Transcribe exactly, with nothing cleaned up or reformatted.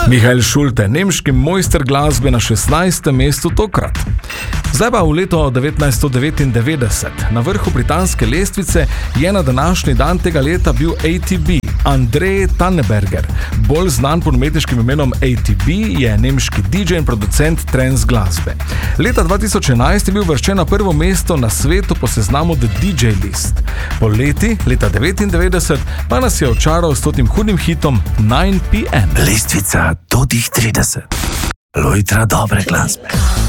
Michael Schulte, nemški mojster glasbe na šestnajstem mestu tokrat. Zdaj pa v leto devetnajststo devetindevetdeset. Na vrhu britanske lestvice je na današnji dan tega leta bil A T B, Andrej Tanneberger. Bolj znan pod umetniškim imenom A T B je nemški D J in producent trance glasbe. Leta dva tisoč enajst je bil vrščen na prvo mesto na svetu po seznamu The D J List. Po leti, leta devetindevetdeset, pa nas je očaral s totim hudim hitom nine p m. Lestvica do tih trideset. Lojtra dobre glasbe.